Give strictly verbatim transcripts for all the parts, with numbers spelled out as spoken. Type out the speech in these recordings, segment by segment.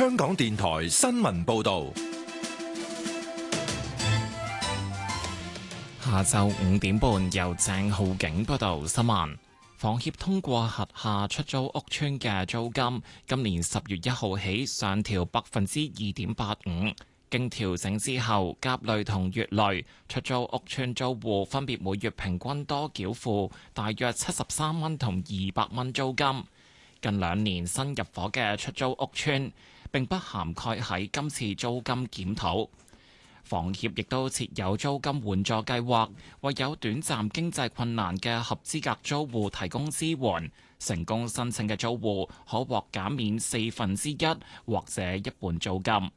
香港電台新聞報道。 下晝五點半，由鄭浩景報道新聞。房協通過轄下出租屋邨嘅租金，今年十月一號起上調百分之二點八五。經調整之後，甲類同乙類出租屋邨租戶分別每月平均多繳付大約七十三蚊同二百蚊租金。近兩年新入伙嘅出租屋邨並不涵蓋喺今次租金檢討。房協亦都設有租金援助計劃，為有短暫經濟困難嘅合資格租戶提供支援。成功申請嘅租戶可獲減免四分之一或者一半租金。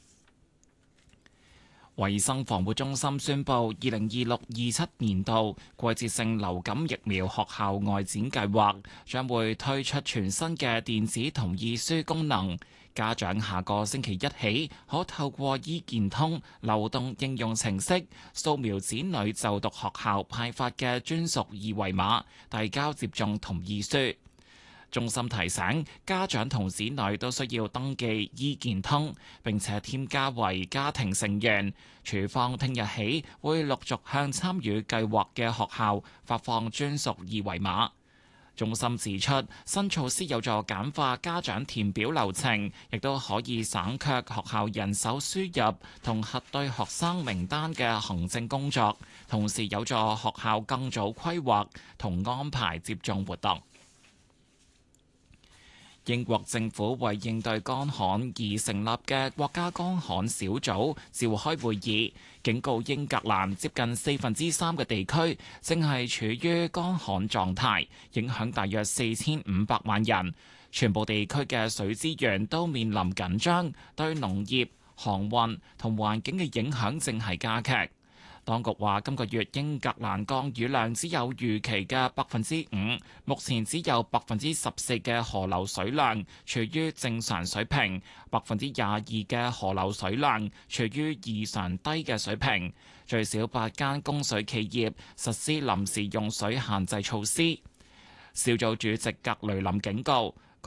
衛生防護中心宣布，二零二六二七年度季節性流感疫苗學校外展計劃將會推出全新嘅電子同意書功能。家長下個星期一起可透過醫健通流動應用程式掃描子女就讀學校派發嘅專屬二維碼，遞交接種同意書。中心提醒家長同子女都需要登記醫健通，並且添加為家庭成員。處方聽日起會陸續向參與計劃嘅學校發放專屬二維碼。中心指出，新措施有助簡化家長填表流程，亦都可以省卻學校人手輸入同核對學生名單嘅行政工作，同時有助學校更早規劃同安排接種活動。英國政府為應對乾旱而成立嘅國家乾旱小組召開會議，警告英格蘭接近四分之三嘅地區正係處於乾旱狀態，影響大約四千五百萬人。全部地區嘅水資源都面臨緊張，對農業、航運同環境嘅影響正係加劇。當局話，今個月英格蘭降雨量只有預期嘅百分之五，目前只有百分之十四嘅河流水量處於正常水平，百分之廿二嘅河流水量處於異常低嘅水平。最少八間供水企業實施臨時用水限制措施。小組主席格雷林警告，